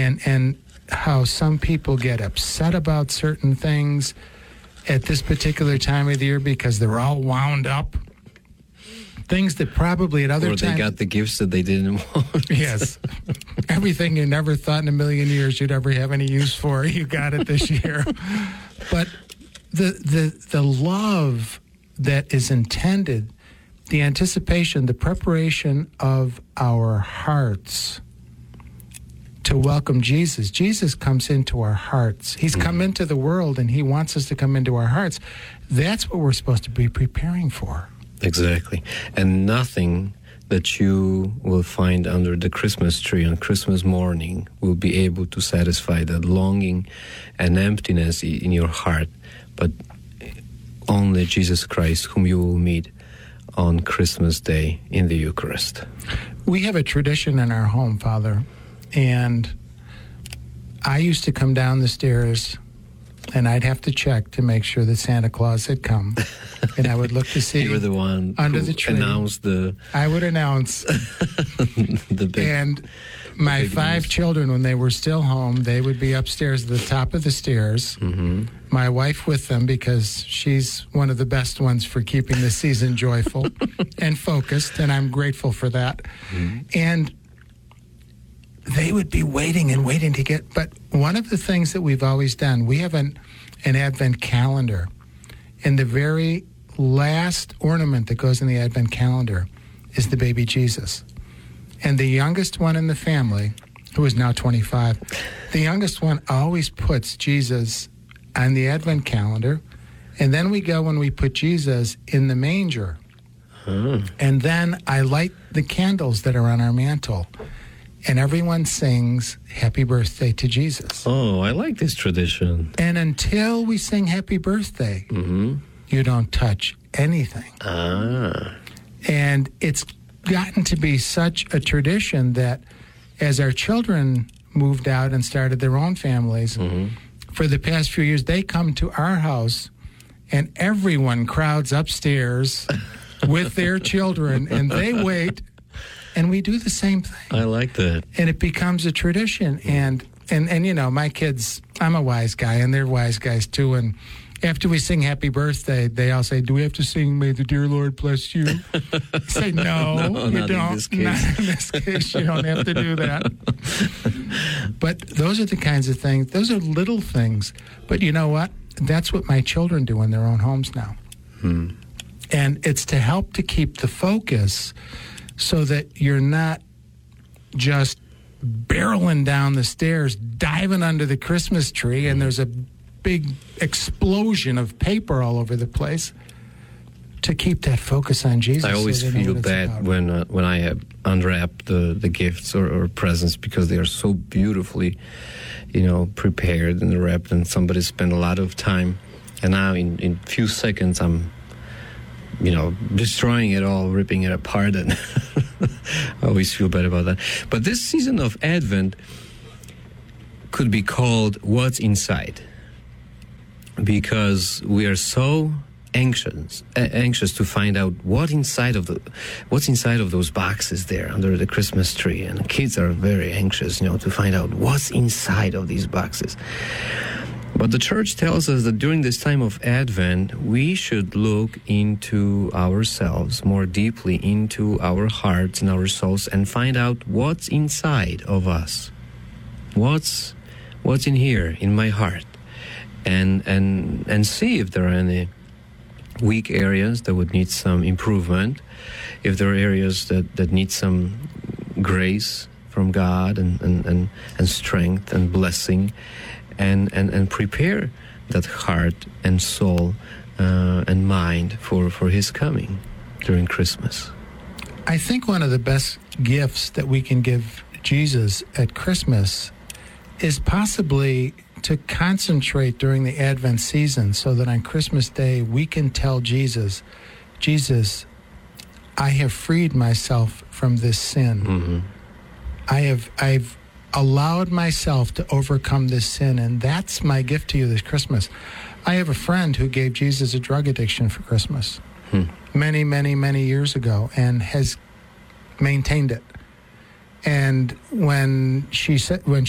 and how some people get upset about certain things at this particular time of the year because they're all wound up. Things that probably at other times... Or they got the gifts that they didn't want. Yes. Everything you never thought in a million years you'd ever have any use for, you got it this year. But the love that is intended, the anticipation, the preparation of our hearts to welcome Jesus. Jesus comes into our hearts. He's come into the world, and he wants us to come into our hearts. That's what we're supposed to be preparing for. Exactly. And nothing that you will find under the Christmas tree on Christmas morning will be able to satisfy that longing and emptiness in your heart, but only Jesus Christ, whom you will meet on Christmas Day in the Eucharist. We have a tradition in our home, Father, and I used to come down the stairs and I'd have to check to make sure that Santa Claus had come. And I would look to see. You were the one under who the tree. Announced the... I would announce. the big, and my 5 children, when they were still home, they would be upstairs at the top of the stairs. Mm-hmm. My wife with them, because she's one of the best ones for keeping the season joyful and focused, and I'm grateful for that. Mm-hmm. And they would be waiting and waiting to get... But one of the things that we've always done, we have an Advent calendar. And the very last ornament that goes in the Advent calendar is the baby Jesus. And the youngest one in the family, who is now 25, the youngest one always puts Jesus on the Advent calendar. And then we go and we put Jesus in the manger. And then I light the candles that are on our mantle. And everyone sings Happy Birthday to Jesus. Oh, I like this tradition. And until we sing Happy Birthday, you don't touch anything. And it's gotten to be such a tradition that as our children moved out and started their own families, for the past few years, they come to our house and everyone crowds upstairs with their children and they wait. And we do the same thing. I like that. And it becomes a tradition. And you know, my kids, I'm a wise guy, and they're wise guys too. And after we sing Happy Birthday, they all say, do we have to sing May the Dear Lord Bless You? I say, no, you don't. In this case. Not in this case. You don't have to do that. But those are the kinds of things. Those are little things. But you know what? That's what my children do in their own homes now. And it's to help to keep the focus so that you're not just barreling down the stairs, diving under the Christmas tree, and there's a big explosion of paper all over the place, to keep that focus on Jesus. I always feel bad when I unwrap the gifts or presents, because they are so beautifully, prepared and wrapped, and somebody spent a lot of time, and now in few seconds I'm destroying it all, ripping it apart, and I always feel bad about that. But this season of Advent could be called What's Inside, because we are so anxious to find out what's inside of those boxes there under the Christmas tree, and kids are very anxious, to find out what's inside of these boxes. But the Church tells us that during this time of Advent, we should look into ourselves more deeply, into our hearts and our souls, and find out what's inside of us. What's in here, in my heart, and see if there are any weak areas that would need some improvement, if there are areas that need some grace from God and strength and blessing. And prepare that heart and soul and mind for His coming during Christmas. I think one of the best gifts that we can give Jesus at Christmas is possibly to concentrate during the Advent season, so that on Christmas Day we can tell Jesus, I have freed myself from this sin. I've allowed myself to overcome this sin, and that's my gift to you this Christmas. I have a friend who gave Jesus a drug addiction for Christmas many, many, many years ago, and has maintained it. And when she